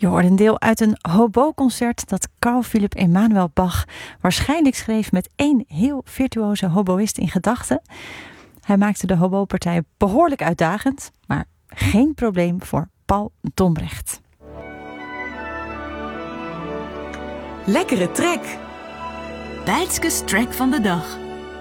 Je hoort een deel uit een hobo-concert dat Carl Philipp Emanuel Bach waarschijnlijk schreef met één heel virtuoze hoboïst in gedachten. Hij maakte de hobo-partij behoorlijk uitdagend, maar geen probleem voor Paul Dombrecht. Lekkere trek. Bijtskes track van de dag.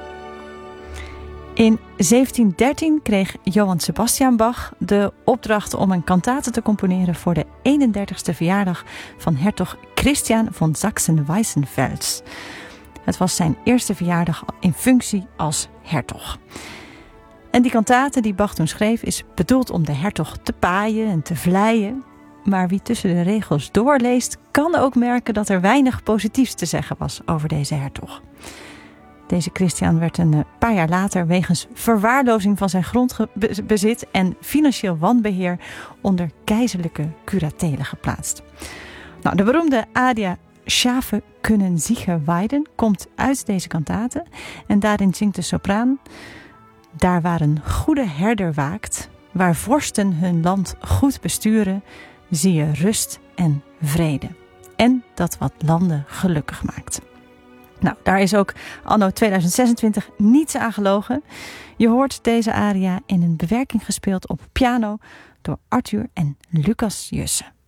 In 1713 kreeg Johann Sebastian Bach de opdracht om een kantate te componeren voor de 31ste verjaardag van hertog Christian von Sachsen-Weissenfels. Het was zijn eerste verjaardag in functie als hertog. En die kantate die Bach toen schreef is bedoeld om de hertog te paaien en te vleien. Maar wie tussen de regels doorleest, kan ook merken dat er weinig positiefs te zeggen was over deze hertog. Deze Christian werd een paar jaar later wegens verwaarlozing van zijn grondbezit en financieel wanbeheer onder keizerlijke curatele geplaatst. Nou, de beroemde aria Schafe kunnen sicher weiden komt uit deze kantate en daarin zingt de sopraan: daar waar een goede herder waakt, waar vorsten hun land goed besturen, zie je rust en vrede. En dat wat landen gelukkig maakt. Nou, daar is ook anno 2026 niets aan gelogen. Je hoort deze aria in een bewerking gespeeld op piano door Arthur en Lucas Jussen.